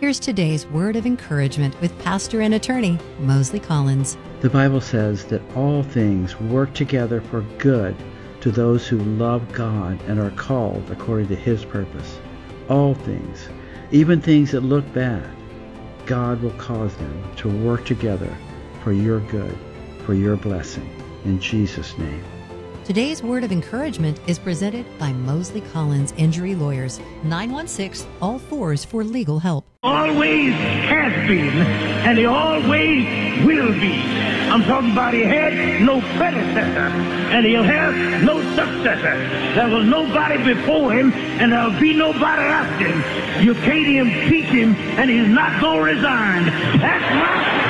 Here's today's word of encouragement with pastor and attorney Mosley Collins. The Bible says that all things work together for good to those who love God and are called according to His purpose. All things, even things that look bad, God will cause them to work together for your good, for your blessing. In Jesus' name. Today's word of encouragement is presented by Mosley Collins Injury Lawyers, 916-ALL-4s for legal help. Always has been, and he always will be. I'm talking about he had no predecessor, and he'll have no successor. There was nobody before him, and there'll be nobody after him. You can't impeach him, and he's not going to resign. That's my...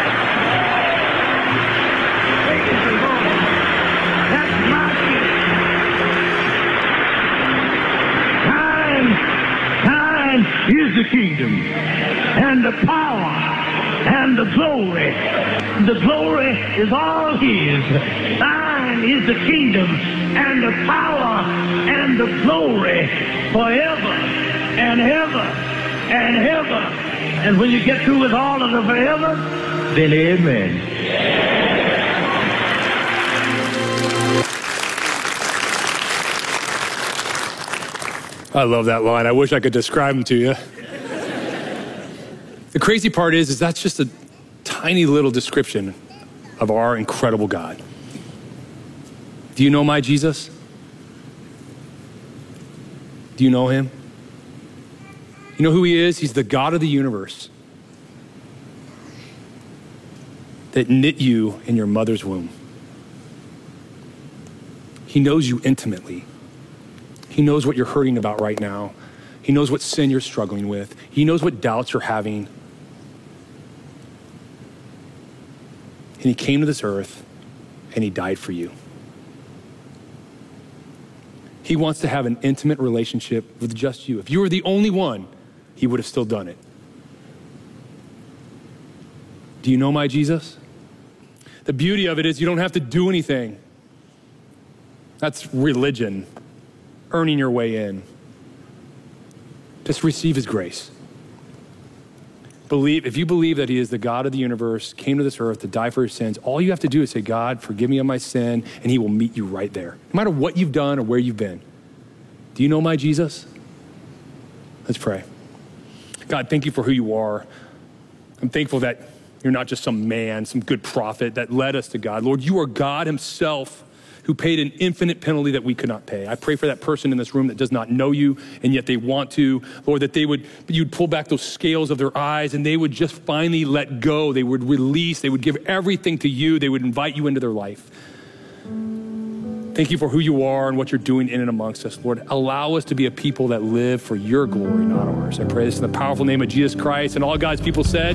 Is the kingdom and the power and the glory. The glory is all His. Thine is the kingdom and the power and the glory forever and ever and ever. And when you get through with all of the forever, then amen. I love that line. I wish I could describe him to you. The crazy part is that's just a tiny little description of our incredible God. Do you know my Jesus? Do you know Him? You know who He is? He's the God of the universe that knit you in your mother's womb. He knows you intimately. He knows what you're hurting about right now. He knows what sin you're struggling with. He knows what doubts you're having. And He came to this earth and He died for you. He wants to have an intimate relationship with just you. If you were the only one, He would have still done it. Do you know my Jesus? The beauty of it is you don't have to do anything. That's religion. Earning your way in. Just receive His grace. If you believe that He is the God of the universe, came to this earth to die for your sins, all you have to do is say, God, forgive me of my sin, and He will meet you right there. No matter what you've done or where you've been. Do you know my Jesus? Let's pray. God, thank you for who you are. I'm thankful that you're not just some man, some good prophet that led us to God. Lord, you are God Himself, who paid an infinite penalty that we could not pay. I pray for that person in this room that does not know you, and yet they want to. Lord, that you'd pull back those scales of their eyes, and they would just finally let go. They would release. They would give everything to you. They would invite you into their life. Thank you for who you are and what you're doing in and amongst us. Lord, allow us to be a people that live for your glory, not ours. I pray this in the powerful name of Jesus Christ, and all God's people said...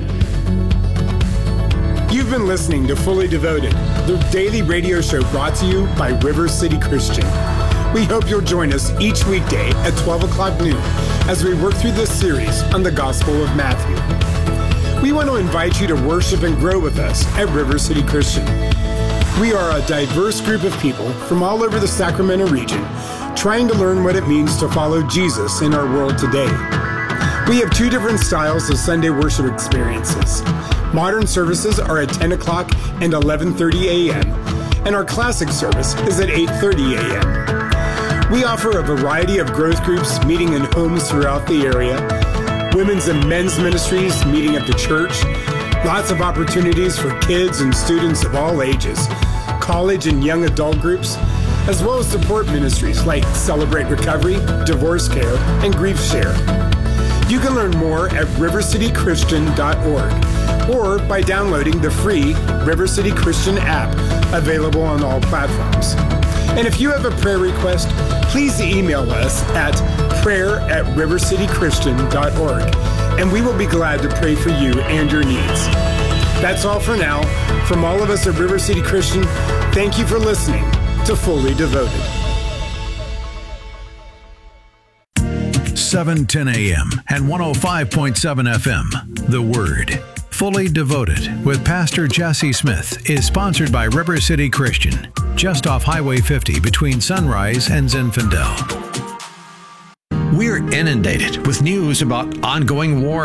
You've been listening to Fully Devoted, the daily radio show brought to you by River City Christian. We hope you'll join us each weekday at 12 o'clock noon as we work through this series on the Gospel of Matthew. We want to invite you to worship and grow with us at River City Christian. We are a diverse group of people from all over the Sacramento region trying to learn what it means to follow Jesus in our world today. We have two different styles of Sunday worship experiences. Modern services are at 10 o'clock and 11:30 a.m., and our classic service is at 8:30 a.m. We offer a variety of growth groups meeting in homes throughout the area, women's and men's ministries meeting at the church, lots of opportunities for kids and students of all ages, college and young adult groups, as well as support ministries like Celebrate Recovery, Divorce Care, and Grief Share. You can learn more at rivercitychristian.org or by downloading the free River City Christian app available on all platforms. And if you have a prayer request, please email us at prayer@rivercitychristian.org, and we will be glad to pray for you and your needs. That's all for now. From all of us at River City Christian, thank you for listening to Fully Devoted. 7:10 a.m. and 105.7 FM. The Word. Fully Devoted with Pastor Jesse Smith is sponsored by River City Christian, just off Highway 50 between Sunrise and Zinfandel. We're inundated with news about ongoing war